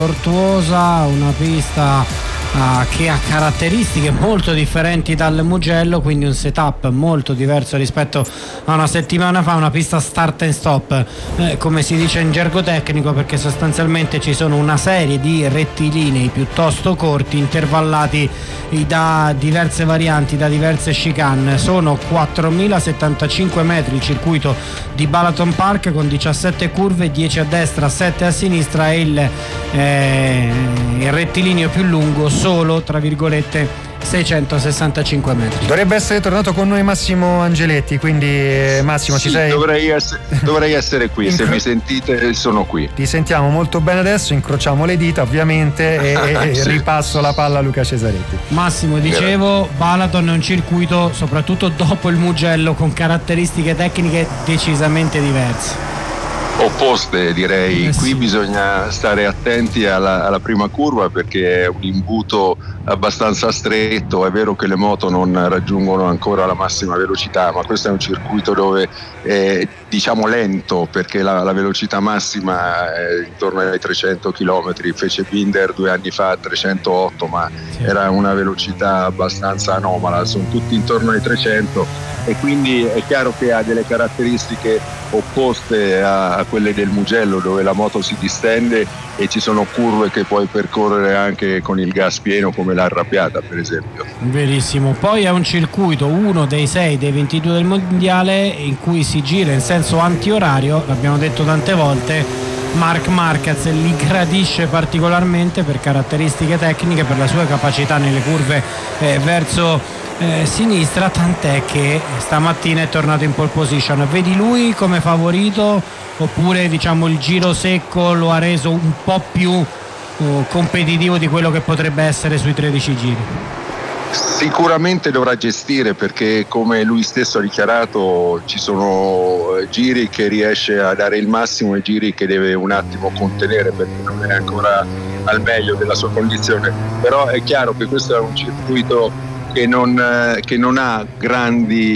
tortuosa, una pista che ha caratteristiche molto differenti dal Mugello, quindi un setup molto diverso rispetto a una settimana fa, una pista start and stop, come si dice in gergo tecnico, perché sostanzialmente ci sono una serie di rettilinei piuttosto corti intervallati da diverse varianti, da diverse chicane. Sono 4.075 metri il circuito di Balaton Park con 17 curve, 10 a destra, 7 a sinistra, e il rettilineo più lungo solo, tra virgolette, 665 metri. Dovrebbe essere tornato con noi Massimo Angeletti, quindi Massimo, sì, ci sei? Dovrei essere qui, se mi sentite sono qui. Ti sentiamo molto bene adesso, incrociamo le dita ovviamente e sì, ripasso la palla a Luca Cesaretti. Massimo, dicevo, Balaton è un circuito, soprattutto dopo il Mugello, con caratteristiche tecniche decisamente diverse. Opposte, direi. Sì. Qui bisogna stare attenti alla prima curva, perché è un imbuto abbastanza stretto. È vero che le moto non raggiungono ancora la massima velocità, ma questo è un circuito dove è, diciamo, lento, perché la velocità massima è intorno ai 300 km. Fece Binder 2 anni fa 308, ma era una velocità abbastanza anomala, sono tutti intorno ai 300, e quindi è chiaro che ha delle caratteristiche opposte a quelle del Mugello, dove la moto si distende e ci sono curve che puoi percorrere anche con il gas pieno, come l'Arrabbiata per esempio. Verissimo. Poi è un circuito, uno dei 6 dei 22 del mondiale, in cui si gira in senso antiorario, l'abbiamo detto tante volte. Marc Marquez li gradisce particolarmente per caratteristiche tecniche, per la sua capacità nelle curve verso sinistra, tant'è che stamattina è tornato in pole position. Vedi lui come favorito, oppure diciamo il giro secco lo ha reso un po' più competitivo di quello che potrebbe essere sui 13 giri? Sicuramente dovrà gestire, perché come lui stesso ha dichiarato ci sono giri che riesce a dare il massimo e giri che deve un attimo contenere, perché non è ancora al meglio della sua condizione. Però è chiaro che questo è un circuito che non ha grandi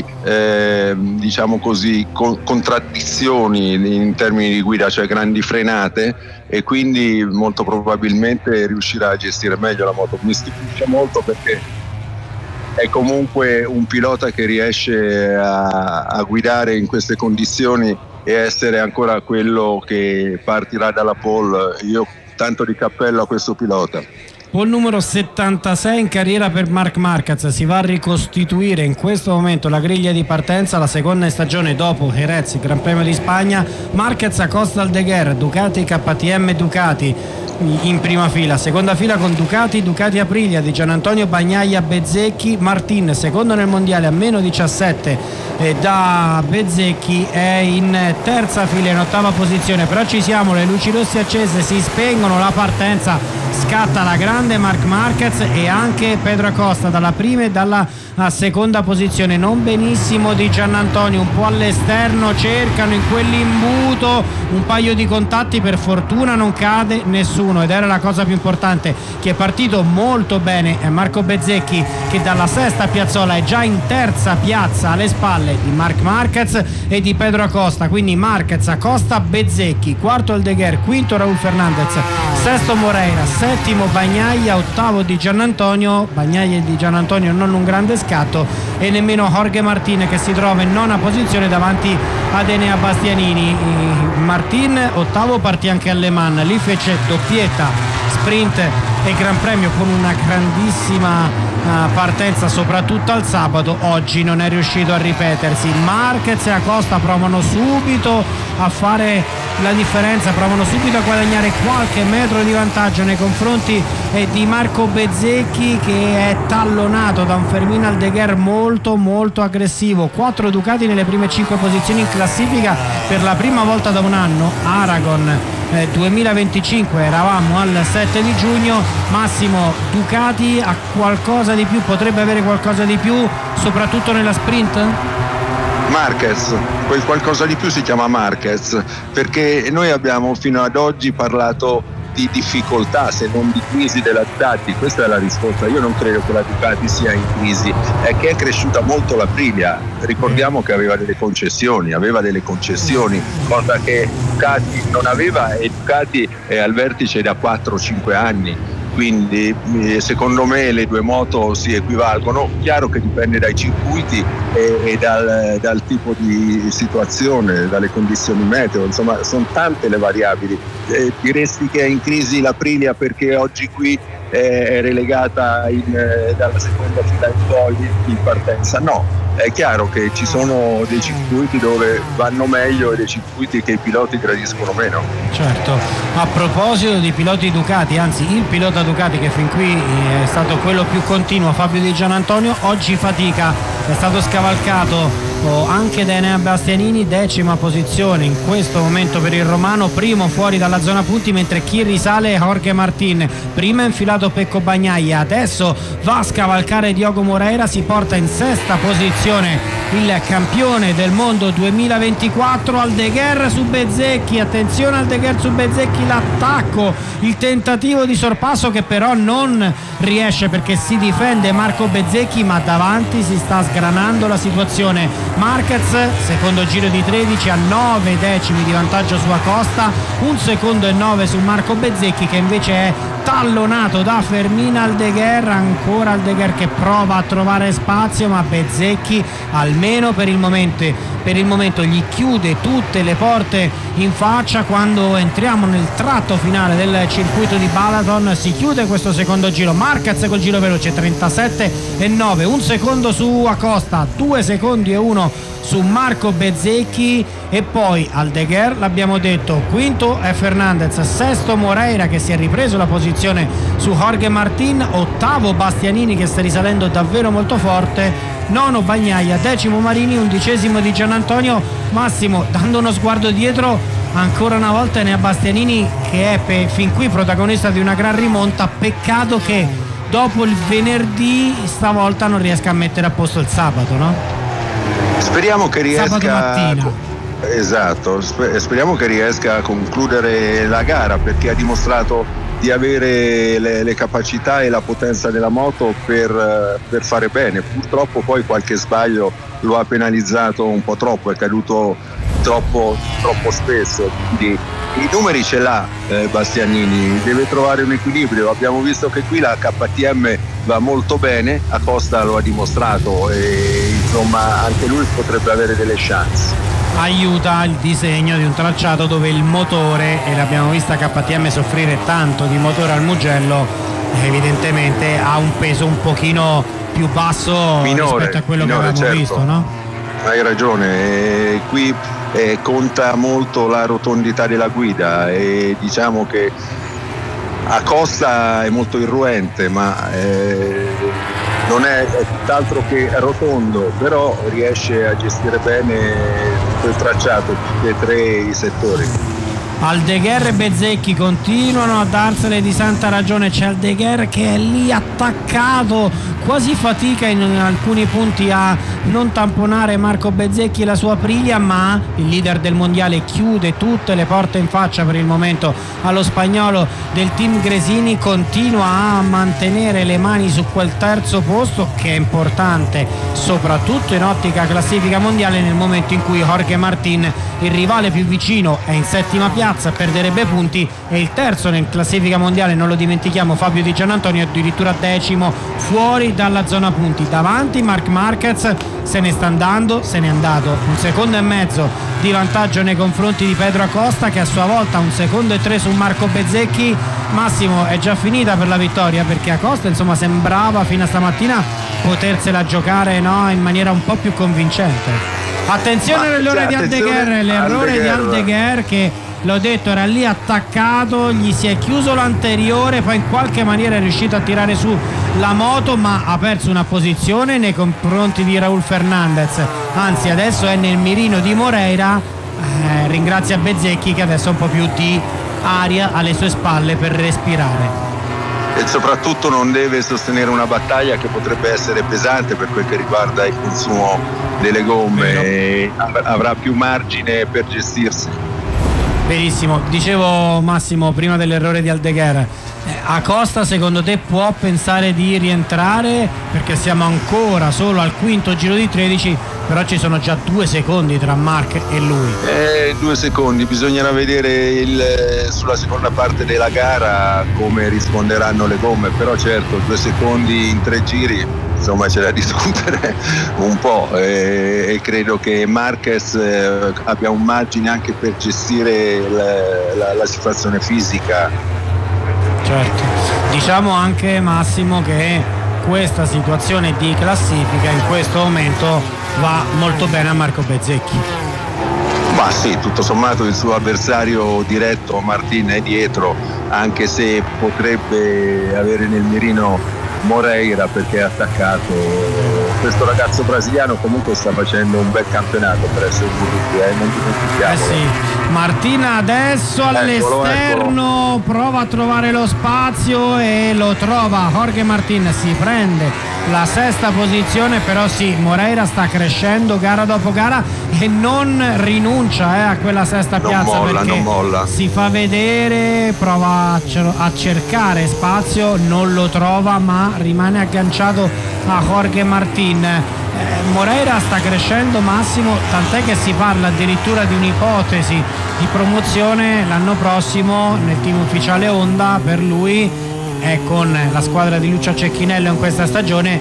diciamo così contraddizioni in termini di guida, cioè grandi frenate, e quindi molto probabilmente riuscirà a gestire meglio la moto. Mi stupisce molto, perché è comunque un pilota che riesce a guidare in queste condizioni e essere ancora quello che partirà dalla pole. Io tanto di cappello a questo pilota. Pole numero 76 in carriera per Marc Marquez. Si va a ricostituire in questo momento la griglia di partenza, la seconda in stagione dopo Jerez, il Gran Premio di Spagna. Marquez a Costa Aldeguer, Ducati, KTM Ducati in prima fila, seconda fila con Ducati Aprilia di Gianantonio Bagnaia Bezzecchi. Martin secondo nel mondiale a meno 17 da Bezzecchi, è in terza fila, in ottava posizione. Però ci siamo, le luci rosse accese, si spengono, la partenza scatta la grande Marc Marquez e anche Pedro Acosta dalla prima e dalla seconda posizione. Non benissimo di Giannantonio, un po' all'esterno, cercano in quell'imbuto un paio di contatti, per fortuna non cade nessuno, ed era la cosa più importante. Chi è partito molto bene è Marco Bezzecchi, che dalla sesta piazzola è già in terza piazza alle spalle di Marc Marquez e di Pedro Acosta. Quindi Marquez, Acosta, Bezzecchi, quarto Aldeguer, quinto Raúl Fernández, sesto Moreira, settimo Bagnaia, ottavo di Giannantonio. Bagnaia e di Giannantonio non un grande scatto, e nemmeno Jorge Martin, che si trova in nona posizione davanti ad Enea Bastianini. Martin ottavo, partì anche a Le Mans, lì fece doppietta sprint e Gran Premio con una grandissima partenza soprattutto al sabato. Oggi non è riuscito a ripetersi. Marquez e Acosta provano subito a fare la differenza, provano subito a guadagnare qualche metro di vantaggio nei confronti di Marco Bezzecchi, che è tallonato da un Fermín Aldeguer molto molto aggressivo. 4 Ducati nelle prime 5 posizioni in classifica per la prima volta da un anno. Aragon 2025, eravamo al 7 di giugno. Massimo, Ducati ha qualcosa di più, potrebbe avere qualcosa di più soprattutto nella sprint? Marquez, quel qualcosa di più si chiama Marquez, perché noi abbiamo fino ad oggi parlato di difficoltà, se non di crisi della Ducati. Questa è la risposta. Io non credo che la Ducati sia in crisi, è che è cresciuta molto l'Aprilia. Ricordiamo che aveva delle concessioni, cosa che Ducati non aveva, e Ducati è al vertice da 4-5 anni. Quindi secondo me le due moto si equivalgono. Chiaro che dipende dai circuiti e dal tipo di situazione, dalle condizioni meteo, insomma sono tante le variabili. Diresti che è in crisi l'Aprilia perché oggi qui è relegata dalla seconda fila in poi in partenza? No, è chiaro che ci sono dei circuiti dove vanno meglio e dei circuiti che i piloti gradiscono meno. Certo, a proposito di piloti Ducati, anzi il pilota Ducati che fin qui è stato quello più continuo, Fabio Di Giannantonio, oggi fatica, è stato scavalcato anche da Enea Bastianini, 10ª posizione in questo momento per il romano, primo fuori dalla zona punti, mentre chi risale è Jorge Martin, prima è infilato Pecco Bagnaia, adesso va a scavalcare Diogo Moreira, si porta in 6ª posizione il campione del mondo 2024, Aldeguer su Bezzecchi, attenzione Aldeguer su Bezzecchi, l'attacco, il tentativo di sorpasso che però non riesce perché si difende Marco Bezzecchi, ma davanti si sta sgranando la situazione. Marquez, secondo giro di 13 a 9 decimi di vantaggio su Acosta, 1 secondo e 9 su Marco Bezzecchi che invece è tallonato da Fermín Aldeguer, ancora Aldeguer che prova a trovare spazio, ma Bezzecchi almeno per il momento gli chiude tutte le porte in faccia. Quando entriamo nel tratto finale del circuito di Balaton si chiude questo secondo giro. Marquez col giro veloce 37 e 9, 1 secondo su Acosta, 2 secondi e 1 su Marco Bezzecchi, e poi Aldeguer l'abbiamo detto, quinto è Fernandez, sesto Moreira che si è ripreso la posizione su Jorge Martin, ottavo Bastianini che sta risalendo davvero molto forte, nono Bagnaia, decimo Marini, 11° Di Giannantonio. Massimo, dando uno sguardo dietro, ancora una volta Enea Bastianini che è fin qui protagonista di una gran rimonta, peccato che dopo il venerdì stavolta non riesca a mettere a posto il sabato, no? Speriamo che riesca. Sabato mattina. Esatto, speriamo che riesca a concludere la gara, perché ha dimostrato di avere le capacità e la potenza della moto per fare bene. Purtroppo poi qualche sbaglio lo ha penalizzato un po' troppo, è caduto troppo spesso, quindi i numeri ce l'ha Bastianini, deve trovare un equilibrio. Abbiamo visto che qui la KTM va molto bene, Acosta lo ha dimostrato e insomma anche lui potrebbe avere delle chance. Aiuta il disegno di un tracciato dove il motore, e l'abbiamo vista KTM soffrire tanto di motore al Mugello, evidentemente ha un peso un pochino più basso rispetto a quello che avevamo certo. visto, no? Hai ragione, qui conta molto la rotondità della guida, e diciamo che Acosta è molto irruente, ma non è tutt'altro che rotondo, però riesce a gestire bene quel tracciato, tutti e tre i settori. Aldeguer e Bezzecchi continuano a darsene di santa ragione, c'è Aldeguer che è lì attaccato, quasi fatica in alcuni punti a non tamponare Marco Bezzecchi e la sua Aprilia, ma il leader del mondiale chiude tutte le porte in faccia per il momento allo spagnolo del team Gresini, continua a mantenere le mani su quel terzo posto che è importante soprattutto in ottica classifica mondiale, nel momento in cui Jorge Martin, il rivale più vicino, è in settima piazza, perderebbe punti, e il terzo nel classifica mondiale, non lo dimentichiamo, Fabio Di Giannantonio, addirittura 10° fuori dalla zona punti. Davanti Marc Marquez se ne sta andando, se n'è andato 1,5 secondi di vantaggio nei confronti di Pedro Acosta, che a sua volta 1,3 secondi su Marco Bezzecchi. Massimo, è già finita per la vittoria, perché Acosta insomma sembrava fino a stamattina potersela giocare, no, in maniera un po' più convincente. Attenzione all'errore di Aldeguer, l'errore di Aldeguer che, l'ho detto, era lì attaccato, gli si è chiuso l'anteriore, poi in qualche maniera è riuscito a tirare su la moto, ma ha perso una posizione nei confronti di Raúl Fernández, anzi adesso è nel mirino di Moreira, ringrazia Bezzecchi che adesso ha un po' più di aria alle sue spalle per respirare. E soprattutto non deve sostenere una battaglia che potrebbe essere pesante per quel che riguarda il consumo delle gomme, e avrà più margine per gestirsi. Benissimo, dicevo Massimo prima dell'errore di Aldeguer, Acosta secondo te può pensare di rientrare, perché siamo ancora solo al quinto giro di 13, però ci sono già 2 secondi tra Marc e lui. 2 secondi, bisognerà vedere sulla seconda parte della gara come risponderanno le gomme, però certo 2 secondi in 3 giri, insomma c'è da discutere un po', e credo che Marquez abbia un margine anche per gestire la situazione fisica. Certo, diciamo anche Massimo che questa situazione di classifica in questo momento va molto bene a Marco Bezzecchi. Ma sì, tutto sommato il suo avversario diretto Martin è dietro, anche se potrebbe avere nel mirino Moreira, perché è attaccato. Questo ragazzo brasiliano comunque sta facendo un bel campionato per essere un rookie, non dimentichiamolo. Sì. Martina adesso all'esterno, prova a trovare lo spazio e lo trova. Jorge Martin si prende la 6ª posizione, però sì, Moreira sta crescendo gara dopo gara e non rinuncia a quella 6ª piazza, non molla. Si fa vedere, prova a cercare spazio, non lo trova, ma rimane agganciato a Jorge Martin. Moreira sta crescendo Massimo, tant'è che si parla addirittura di un'ipotesi di promozione l'anno prossimo nel team ufficiale Honda per lui, con la squadra di Lucio Cecchinello in questa stagione.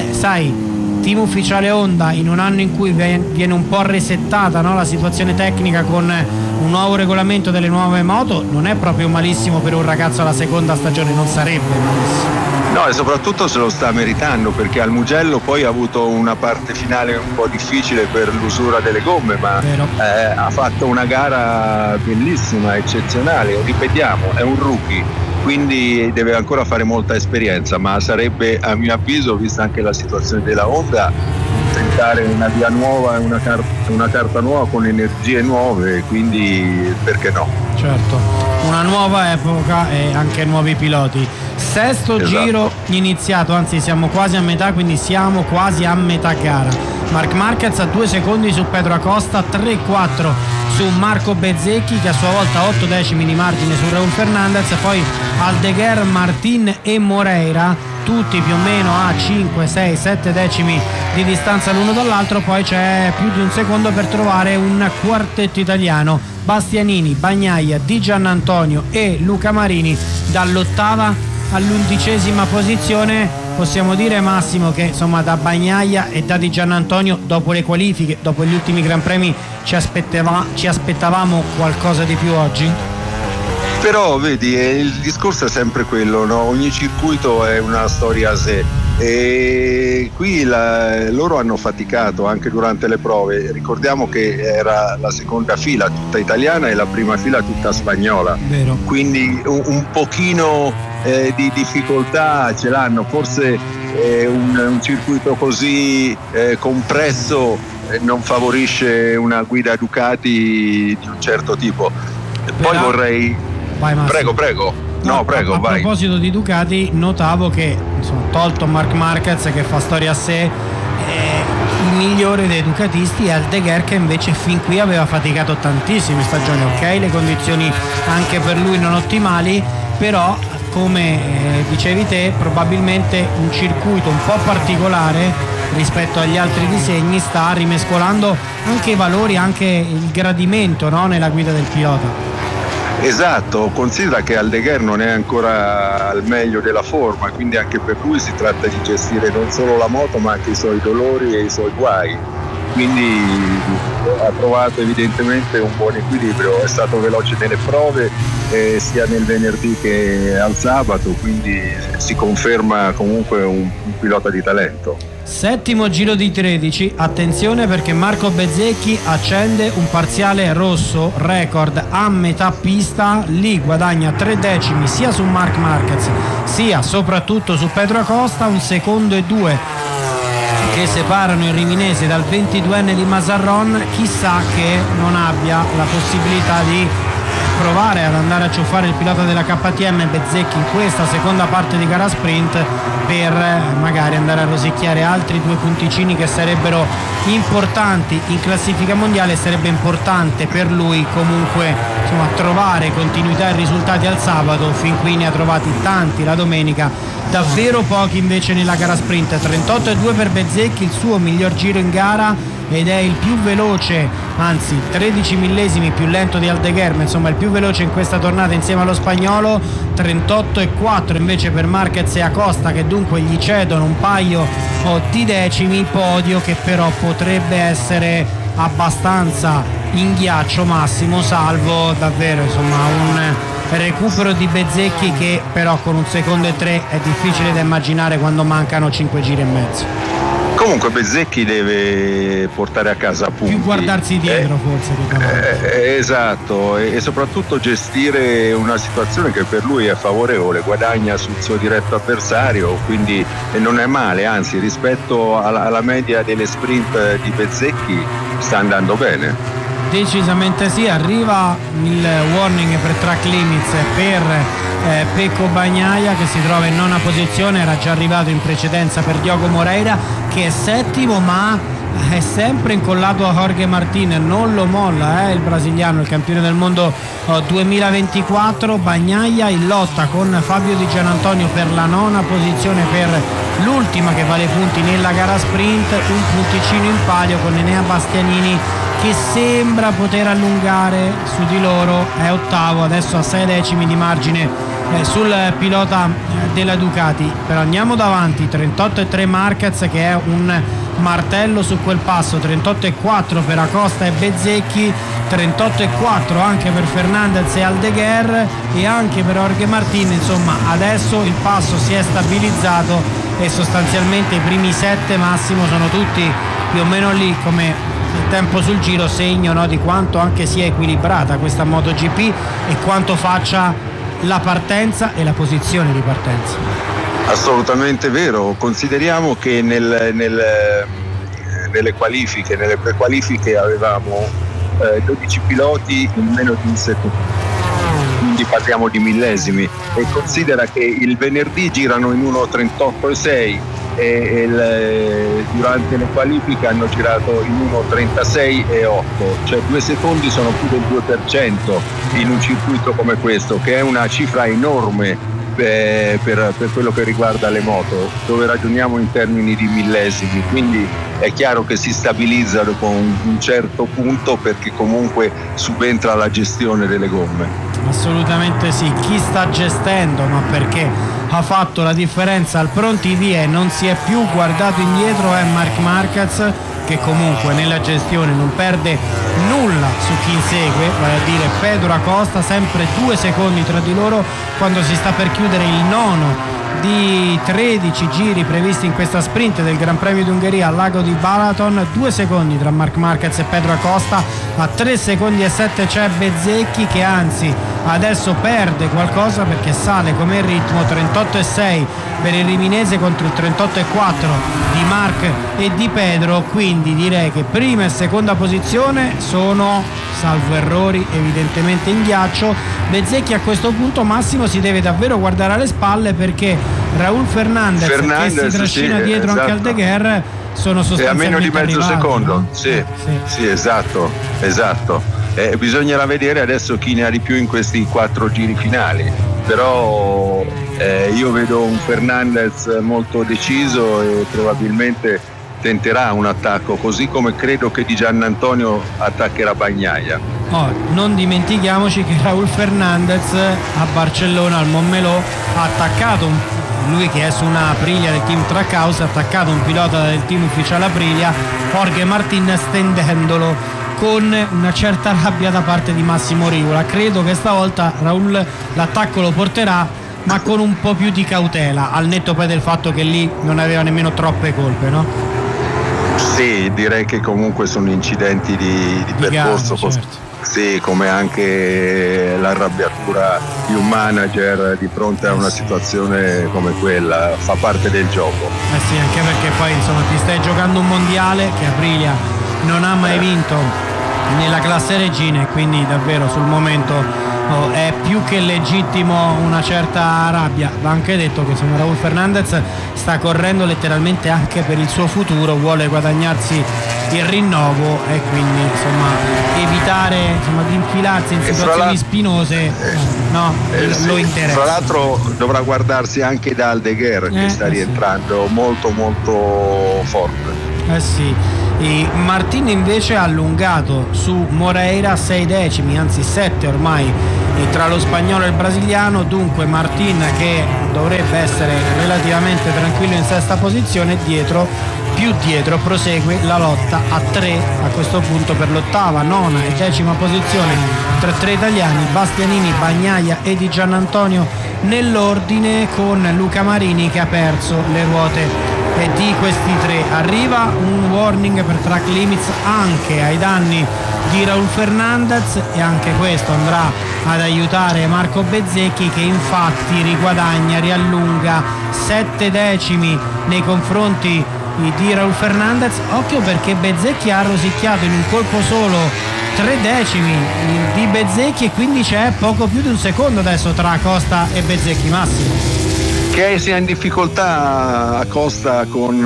Sai, team ufficiale Honda in un anno in cui viene un po' resettata, no, la situazione tecnica con un nuovo regolamento delle nuove moto, non è proprio malissimo per un ragazzo alla seconda stagione, non sarebbe malissimo. No, e soprattutto se lo sta meritando, perché al Mugello poi ha avuto una parte finale un po' difficile per l'usura delle gomme, ma ha fatto una gara bellissima, eccezionale. Ripetiamo, è un rookie, quindi deve ancora fare molta esperienza, ma sarebbe, a mio avviso, vista anche la situazione della Honda, tentare una via nuova e una carta nuova con energie nuove, quindi perché no? Certo, una nuova epoca e anche nuovi piloti. 6° giro iniziato, anzi siamo quasi a metà, quindi siamo quasi a metà gara. Marc Marquez a 2 secondi su Pedro Acosta, 3,4 su Marco Bezzecchi, che a sua volta 8 decimi di margine su Raúl Fernandez, poi Aldeguer, Martin e Moreira tutti più o meno a 5, 6, 7 decimi di distanza l'uno dall'altro. Poi c'è più di un secondo per trovare un quartetto italiano: Bastianini, Bagnaia, Di Giannantonio e Luca Marini dall'8ª all'11ª posizione. Possiamo dire, Massimo, che insomma da Bagnaia e da Di Giannantonio, dopo le qualifiche, dopo gli ultimi Gran Premi, ci aspettavamo qualcosa di più oggi? Però vedi, il discorso è sempre quello, no? Ogni circuito è una storia a sé, e qui loro hanno faticato anche durante le prove. Ricordiamo che era la seconda fila tutta italiana e la prima fila tutta spagnola. Vero. Quindi un pochino di difficoltà ce l'hanno, forse un circuito così compresso non favorisce una guida Ducati di un certo tipo. Poi vorrei... Vai, prego. No, prego, a vai. proposito di Ducati, notavo che, insomma, tolto Marc Marquez che fa storia a sé, il migliore dei ducatisti è Aldeguer, che invece fin qui aveva faticato tantissime stagioni. Ok, le condizioni anche per lui non ottimali, però come dicevi te, probabilmente un circuito un po' particolare rispetto agli altri disegni sta rimescolando anche i valori, anche il gradimento, no, nella guida del pilota. Esatto, considera che Aldeguer non è ancora al meglio della forma, quindi anche per lui si tratta di gestire non solo la moto ma anche i suoi dolori e i suoi guai, quindi ha trovato evidentemente un buon equilibrio, è stato veloce nelle prove sia nel venerdì che al sabato, quindi si conferma comunque un pilota di talento. 7° giro di 13, attenzione perché Marco Bezzecchi accende un parziale rosso record a metà pista, lì guadagna 3 decimi sia su Marc Marquez sia soprattutto su Pedro Acosta, 1 secondo e 2 che separano il riminese dal 22enne di Mazarron. Chissà che non abbia la possibilità di provare ad andare a ciuffare il pilota della KTM Bezzecchi in questa seconda parte di gara sprint, per magari andare a rosicchiare altri 2 punticini che sarebbero importanti in classifica mondiale. Sarebbe importante per lui comunque, insomma, trovare continuità e risultati al sabato. Fin qui ne ha trovati tanti la domenica, davvero pochi invece nella gara sprint. 38,2 per Bezzecchi, il suo miglior giro in gara, ed è il più veloce, anzi 13 millesimi più lento di Aldeguer, insomma il più veloce in questa tornata insieme allo spagnolo. 38,4 invece per Marquez e Acosta, che dunque gli cedono un paio di decimi. Podio che però potrebbe essere abbastanza in ghiaccio massimo, salvo davvero, insomma, un recupero di Bezzecchi che però con 1 secondo e 3 è difficile da immaginare quando mancano 5 giri e mezzo. Comunque Bezzecchi deve portare a casa punti, più guardarsi dietro forse. Esatto, e soprattutto gestire una situazione che per lui è favorevole, guadagna sul suo diretto avversario, quindi non è male, anzi rispetto alla media delle sprint di Bezzecchi sta andando bene. Decisamente sì. Arriva il warning per track limits per Pecco Bagnaia, che si trova in 9ª posizione. Era già arrivato in precedenza per Diogo Moreira, che è 7º, ma è sempre incollato a Jorge Martin, non lo molla il brasiliano, il campione del mondo 2024. Bagnaia in lotta con Fabio Di Gianantonio per la 9ª posizione, per l'ultima che vale punti nella gara sprint. Un punticino in palio con Enea Bastianini, che sembra poter allungare su di loro, è 8º, adesso a 6 decimi di margine sul pilota della Ducati. Però andiamo davanti, 38,3 Marquez, che è un martello su quel passo, 38,4 per Acosta e Bezzecchi, 38,4 anche per Fernandez e Aldeguer e anche per Jorge Martin. Insomma, adesso il passo si è stabilizzato e sostanzialmente i primi 7 massimo sono tutti più o meno lì come il tempo sul giro, segno, no, di quanto anche sia equilibrata questa MotoGP e quanto faccia la partenza e la posizione di partenza. Assolutamente vero. Consideriamo che nelle qualifiche, nelle prequalifiche avevamo 12 piloti in meno di un secondo, quindi parliamo di millesimi, e considera che il venerdì girano in 1:38,6 e durante le qualifiche hanno girato in 1:36,8, cioè 2 secondi sono più del 2% in un circuito come questo, che è una cifra enorme per quello che riguarda le moto, dove ragioniamo in termini di millesimi. Quindi è chiaro che si stabilizza dopo un certo punto, perché comunque subentra la gestione delle gomme. Assolutamente sì. Chi sta gestendo, ma perché ha fatto la differenza al pronti via e non si è più guardato indietro, è Marc Marquez, che comunque nella gestione non perde nulla su chi insegue, vale a dire Pedro Acosta, sempre 2 secondi tra di loro quando si sta per chiudere il 9º di 13 giri previsti in questa sprint del Gran Premio d'Ungheria al lago di Balaton. 2 secondi tra Marc Marquez e Pedro Acosta. A 3 secondi e 7 c'è Bezzecchi, che anzi adesso perde qualcosa perché sale come ritmo, 38,6 per il riminese contro il 38,4 di Marc e di Pedro. Quindi direi che prima e seconda posizione sono, salvo errori, evidentemente in ghiaccio. Bezzecchi a questo punto, Massimo, si deve davvero guardare alle spalle, perché Raúl Fernandez che si trascina dietro, esatto, anche Aldeguer, sono sostanzialmente a meno di mezzo arrivati, secondo, no? sì, esatto. Bisognerà vedere adesso chi ne ha di più in questi 4 giri finali, però io vedo un Fernandez molto deciso e probabilmente tenterà un attacco, così come credo che Di Giannantonio attaccherà Bagnaia. Non dimentichiamoci che Raúl Fernandez a Barcellona al Montmeló ha attaccato lui che è su una Aprilia del team Trackhouse, ha attaccato un pilota del team ufficiale Aprilia, Jorge Martin, stendendolo con una certa rabbia da parte di Massimo Rivola. Credo che stavolta Raúl l'attacco lo porterà, ma con un po' più di cautela, al netto poi del fatto che lì non aveva nemmeno troppe colpe, no? Sì, direi che comunque sono incidenti di percorso, gara, certo. Sì, come anche l'arrabbiatura di un manager di fronte a una situazione come quella, fa parte del gioco. Sì, anche perché poi insomma ti stai giocando un mondiale che Aprilia non ha mai vinto nella classe regine, quindi davvero sul momento è più che legittimo una certa rabbia. Va anche detto che insomma Raúl Fernández sta correndo letteralmente anche per il suo futuro, vuole guadagnarsi il rinnovo e quindi insomma evitare di infilarsi in situazioni spinose lo interessa. Tra l'altro dovrà guardarsi anche da Aldeguer che sta rientrando molto molto forte. Sì. E Martin invece ha allungato su Moreira 6 decimi, anzi 7 ormai, tra lo spagnolo e il brasiliano. Dunque Martin, che dovrebbe essere relativamente tranquillo in sesta posizione, più dietro prosegue la lotta a 3 a questo punto per l'ottava, nona e decima posizione tra 3 italiani, Bastianini, Bagnaia e Di Giannantonio nell'ordine, con Luca Marini che ha perso le ruote di questi 3. Arriva un warning per track limits anche ai danni di Raúl Fernández e anche questo andrà ad aiutare Marco Bezzecchi, che infatti riallunga 7 decimi nei confronti di Raúl Fernández. Occhio perché Bezzecchi ha rosicchiato in un colpo solo 3 decimi di Bezzecchi e quindi c'è poco più di un secondo adesso tra Acosta e Bezzecchi. Massimo, che sia in difficoltà Acosta con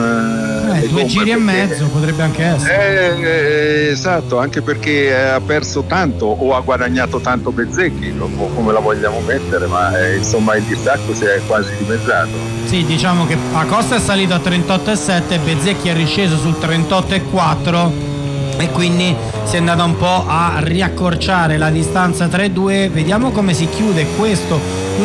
2 giri e mezzo potrebbe anche essere, esatto, anche perché ha perso tanto o ha guadagnato tanto Bezzecchi, come la vogliamo mettere, ma insomma il distacco si è quasi dimezzato. Sì, diciamo che Acosta è salito a 38,7, Bezzecchi è risceso sul 38,4 e quindi si è andata un po' a riaccorciare la distanza tra i due. Vediamo come si chiude questo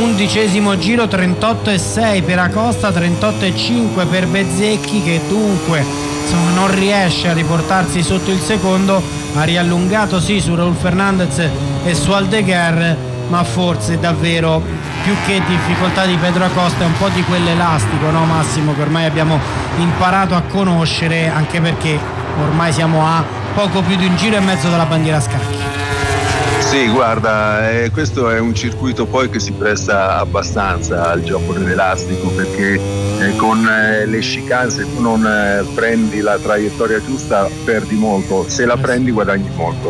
11° giro: 38,6 per Acosta, 38,5 per Bezzecchi, che dunque non riesce a riportarsi sotto il secondo. Ha riallungato sì su Raúl Fernández e su Aldeguer, ma forse davvero più che difficoltà di Pedro Acosta è un po' di quell'elastico, no Massimo, che ormai abbiamo imparato a conoscere, anche perché ormai siamo a poco più di un giro e mezzo dalla bandiera a scacchi. Sì, guarda, questo è un circuito poi che si presta abbastanza al gioco dell'elastico, perché con le chicane, se tu non prendi la traiettoria giusta perdi molto, se la prendi guadagni molto.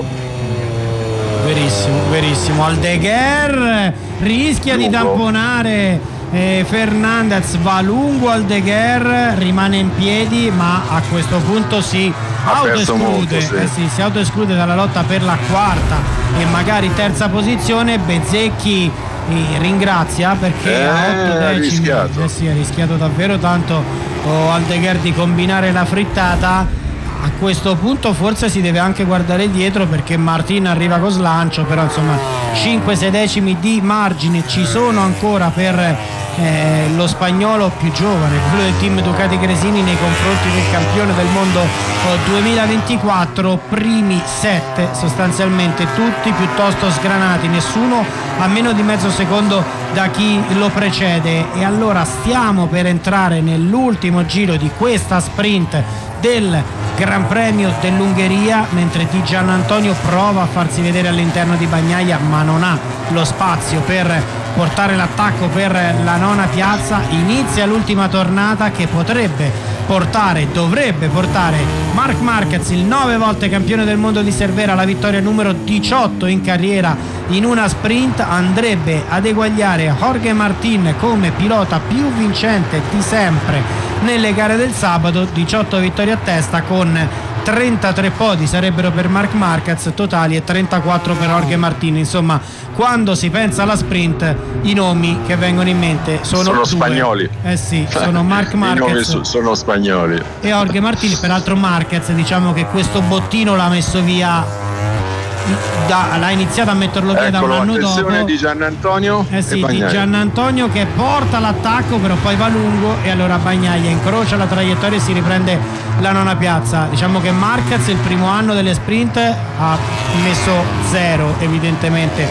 Verissimo. Aldeguer rischia di tamponare Fernández, va lungo Aldeguer, rimane in piedi, ma a questo punto si autoesclude, si autoesclude dalla lotta per la quarta e magari terza posizione. Bezzecchi ringrazia perché a 8 decimi ha rischiato davvero tanto Aldeguer di combinare la frittata. A questo punto forse si deve anche guardare dietro, perché Martin arriva con slancio, però insomma 5-6 decimi di margine ci sono ancora per lo spagnolo più giovane, quello del team Ducati Gresini, nei confronti del campione del mondo 2024. Primi 7 sostanzialmente, tutti piuttosto sgranati, nessuno a meno di mezzo secondo da chi lo precede. E allora stiamo per entrare nell'ultimo giro di questa sprint del Gran Premio dell'Ungheria, mentre Di Giannantonio prova a farsi vedere all'interno di Bagnaia, ma non ha lo spazio per portare l'attacco per la nona piazza. Inizia l'ultima tornata che dovrebbe portare Marc Marquez, il 9 volte campione del mondo di Cervera, la vittoria numero 18 in carriera in una sprint. Andrebbe ad eguagliare Jorge Martin come pilota più vincente di sempre nelle gare del sabato, 18 vittorie a testa con 33 podi sarebbero per Marc Marquez totali e 34 per Jorge Martin. Insomma, quando si pensa alla sprint i nomi che vengono in mente sono spagnoli. Sono Marc Marquez, i nomi sono spagnoli, e Jorge Martin. Peraltro Marquez, diciamo che questo bottino l'ha messo via, l'ha iniziato a metterlo via da un anno dopo. Di Giannantonio di Giannantonio che porta l'attacco, però poi va lungo e allora Bagnaia incrocia la traiettoria e si riprende la nona piazza. Diciamo che Marquez il primo anno delle sprint ha messo 0 evidentemente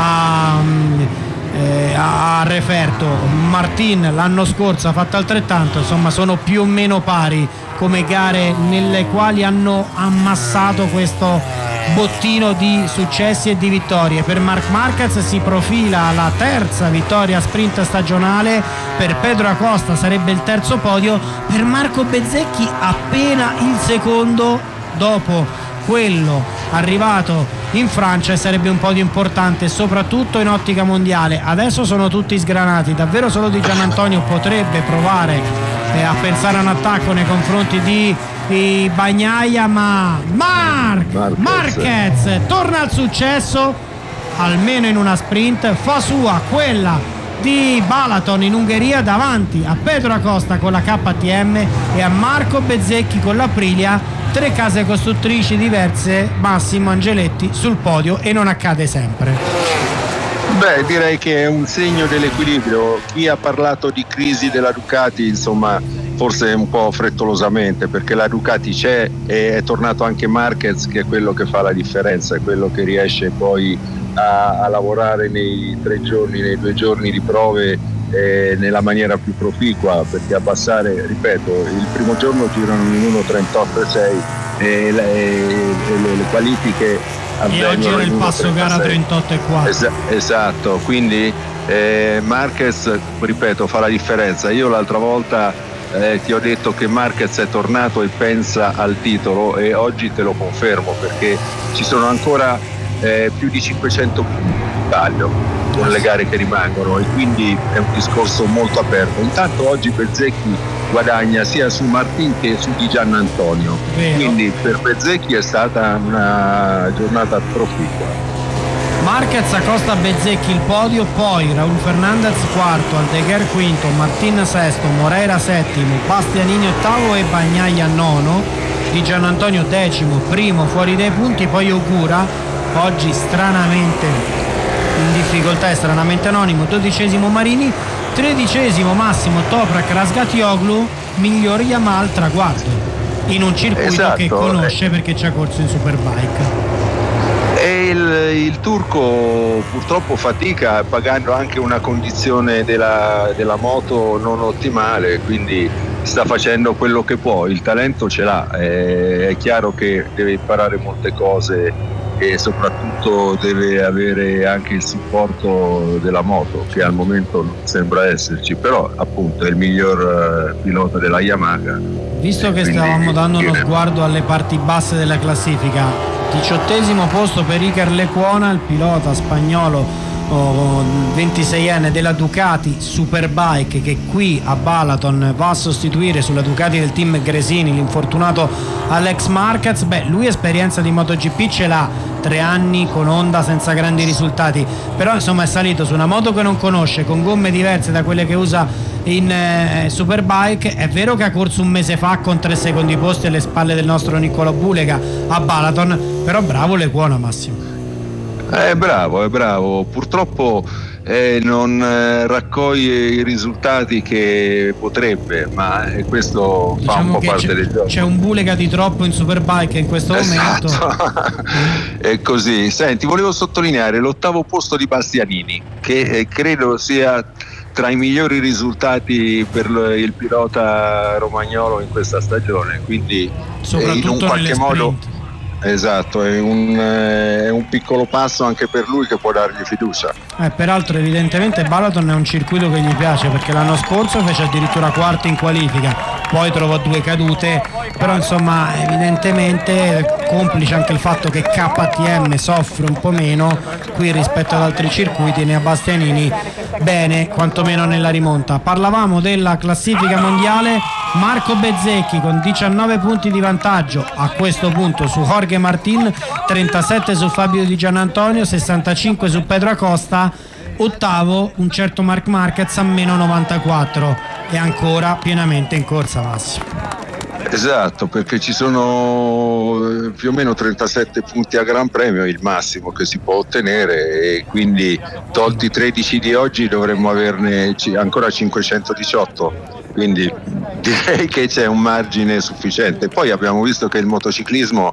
a referto. Martin l'anno scorso ha fatto altrettanto, insomma sono più o meno pari come gare nelle quali hanno ammassato questo bottino di successi e di vittorie. Per Marc Marquez si profila la terza vittoria sprint stagionale, per Pedro Acosta sarebbe il terzo podio, per Marco Bezzecchi appena il secondo, dopo quello arrivato in Francia, e sarebbe un podio importante soprattutto in ottica mondiale. Adesso sono tutti sgranati, davvero solo Di Giannantonio potrebbe provare a pensare a un attacco nei confronti di Bagnaia, ma Marquez torna al successo, almeno in una sprint, fa sua quella di Balaton in Ungheria davanti a Pedro Acosta con la KTM e a Marco Bezzecchi con l'Aprilia. 3 case costruttrici diverse, Massimo Angeletti sul podio, e non accade sempre. Beh, direi che è un segno dell'equilibrio. Chi ha parlato di crisi della Ducati, insomma, forse un po' frettolosamente, perché la Ducati c'è e è tornato anche Marquez, che è quello che fa la differenza, è quello che riesce poi a lavorare nei 2 giorni di prove nella maniera più proficua, perché abbassare, ripeto, il primo giorno girano in 1.38.6 e le qualifiche e oggi era il passo gara 38.4. Esatto, quindi Marquez, ripeto, fa la differenza. Io l'altra volta ti ho detto che Marquez è tornato e pensa al titolo, e oggi te lo confermo, perché ci sono ancora più di 500 punti di taglio con le gare che rimangono, e quindi è un discorso molto aperto. Intanto oggi Bezzecchi guadagna sia su Martin che su Di Giannantonio, quindi per Bezzecchi è stata una giornata proficua. Marquez, Acosta, Bezzecchi il podio, poi Raul Fernandez quarto, Aldeguer quinto, Martin sesto, Moreira settimo, Bastianini ottavo e Bagnaia nono, Di Giannantonio decimo, primo fuori dai punti, poi Ogura oggi stranamente in difficoltà e stranamente anonimo, 12° Marini, 13° Massimo Toprak Razgatlioglu, miglior Yamaha al traguardo in un circuito che conosce perché ci ha corso in Superbike. E il turco purtroppo fatica, pagando anche una condizione della moto non ottimale, quindi sta facendo quello che può, il talento ce l'ha, è chiaro che deve imparare molte cose e soprattutto deve avere anche il supporto della moto, che al momento non sembra esserci, però appunto è il miglior pilota della Yamaha. Visto che stavamo dando uno sguardo alle parti basse della classifica, 18° posto per Iker Lecuona, il pilota spagnolo 26enne della Ducati Superbike, che qui a Balaton va a sostituire sulla Ducati del team Gresini l'infortunato Alex Marquez. Beh, lui esperienza di MotoGP ce l'ha, 3 anni con Honda senza grandi risultati, però insomma è salito su una moto che non conosce, con gomme diverse da quelle che usa in Superbike. È vero che ha corso un mese fa con 3 secondi posti alle spalle del nostro Niccolò Bulega a Balaton, però bravo Lecuona, Massimo. È bravo, purtroppo non raccoglie i risultati che potrebbe, ma questo fa un po' parte del gioco. C'è un Bulega di troppo in Superbike in questo momento. È così. Senti, volevo sottolineare l'8° posto di Bastianini, che credo sia tra i migliori risultati per il pilota romagnolo in questa stagione, quindi soprattutto in un qualche modo sprint. Esatto, è un piccolo passo anche per lui che può dargli fiducia. Peraltro evidentemente Balaton è un circuito che gli piace, perché l'anno scorso fece addirittura quarto in qualifica, poi trovò 2 cadute, però insomma evidentemente complice anche il fatto che KTM soffre un po' meno qui rispetto ad altri circuiti, ne ha Bastianini bene quantomeno nella rimonta. Parlavamo della classifica mondiale, Marco Bezzecchi con 19 punti di vantaggio a questo punto su Jorge Martin, 37 su Fabio Di Giannantonio, 65 su Pedro Acosta, 8° un certo Marc Marquez a meno 94, e ancora pienamente in corsa, Massimo. Esatto, perché ci sono più o meno 37 punti a Gran Premio, il massimo che si può ottenere, e quindi tolti i 13 di oggi dovremmo averne ancora 518, quindi direi che c'è un margine sufficiente. Poi abbiamo visto che il motociclismo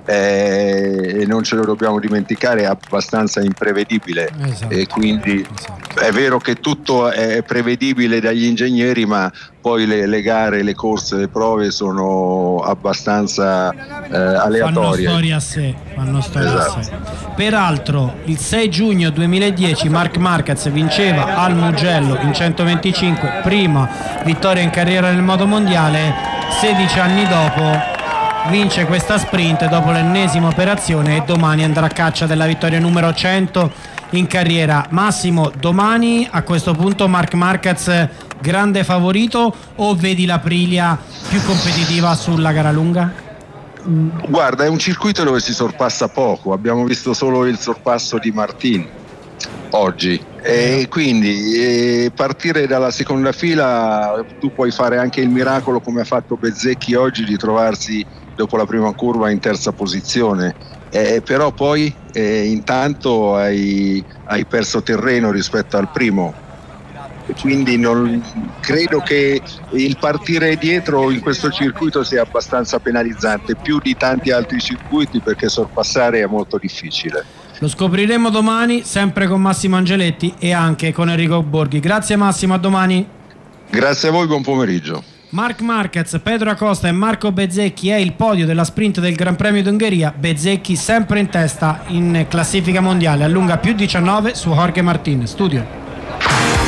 e non ce lo dobbiamo dimenticare, è abbastanza imprevedibile, esatto. E quindi è vero che tutto è prevedibile dagli ingegneri, ma poi le gare, le corse, le prove sono abbastanza aleatorie. Fanno storia a sé. Peraltro il 6 giugno 2010 Marc Marquez vinceva al Mugello in 125, prima vittoria in carriera nel motomondiale. 16 anni dopo vince questa sprint dopo l'ennesima operazione e domani andrà a caccia della vittoria numero 100 in carriera. Massimo, domani a questo punto Marc Marquez grande favorito o vedi l'Aprilia più competitiva sulla gara lunga? Guarda, è un circuito dove si sorpassa poco, abbiamo visto solo il sorpasso di Martin oggi e quindi partire dalla seconda fila tu puoi fare anche il miracolo come ha fatto Bezzecchi oggi di trovarsi dopo la prima curva in terza posizione, però poi intanto hai perso terreno rispetto al primo. Quindi non credo che il partire dietro in questo circuito sia abbastanza penalizzante, più di tanti altri circuiti, perché sorpassare è molto difficile. Lo scopriremo domani, sempre con Massimo Angeletti e anche con Enrico Borghi. Grazie Massimo, a domani. Grazie a voi, buon pomeriggio. Marc Marquez, Pedro Acosta e Marco Bezzecchi è il podio della sprint del Gran Premio d'Ungheria. Bezzecchi sempre in testa in classifica mondiale, allunga più 19 su Jorge Martin. Studio.